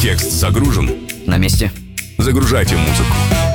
Текст загружен. На месте. Загружайте музыку.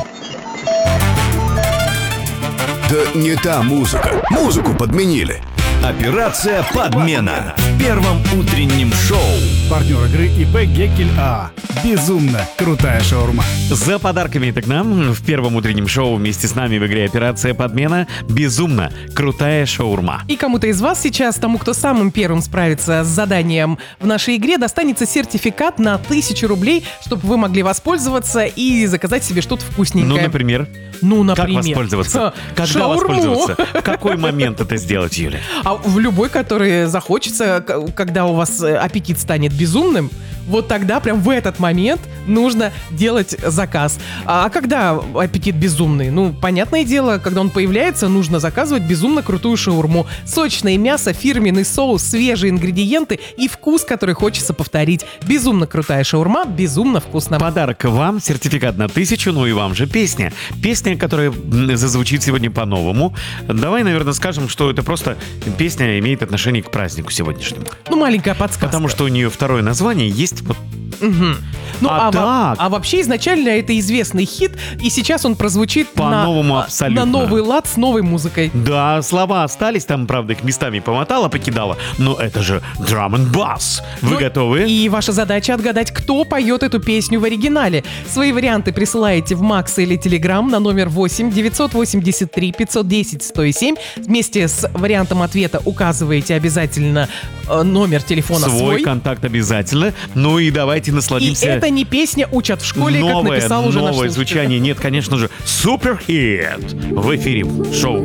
Да не та музыка. Музыку подменили. Операция «Подмена» в первом утреннем шоу. Партнер игры ИП Геккель АА. Безумно крутая шаурма. За подарками это к нам в первом утреннем шоу вместе с нами в игре «Операция Подмена» безумно крутая шаурма. И кому-то из вас сейчас, тому, кто самым первым справится с заданием в нашей игре, достанется сертификат на 1000 рублей, чтобы вы могли воспользоваться и заказать себе что-то вкусненькое. Ну, например? Например. Как воспользоваться? Когда Шаурму. воспользоваться? В какой момент это сделать, Юля? А в любой, который захочется, когда у вас аппетит станет безумным, вот тогда прям в этот момент нужно делать заказ. А когда аппетит безумный? Ну, понятное дело, когда он появляется, нужно заказывать безумно крутую шаурму. Сочное мясо, фирменный соус, свежие ингредиенты и вкус, который хочется повторить. Безумно крутая шаурма, безумно вкусно. Подарок вам, сертификат на 1000, ну и вам же песня. Песня, которая зазвучит сегодня по-новому. Давай, наверное, скажем, что это просто песня имеет отношение к празднику сегодняшнему. Ну, маленькая подсказка. Потому что у нее второе название есть вот. Ну, так. а вообще изначально это известный хит, и сейчас он прозвучит По-новому абсолютно. на новый лад с новой музыкой. Да, слова остались, там, правда, их местами помотала, покидала, но это же drum and bass. Вы готовы? И ваша задача отгадать, кто поет эту песню в оригинале. Свои варианты присылаете в Макс или Телеграм на номер 8 983 510 107. Вместе с вариантом ответа указываете обязательно номер телефона Свой контакт обязательно. Ну и давайте И насладимся. это не песня «Учат в школе», как Новое написал уже наш слушатель. звучание. Нет, конечно же, суперхит в эфире шоу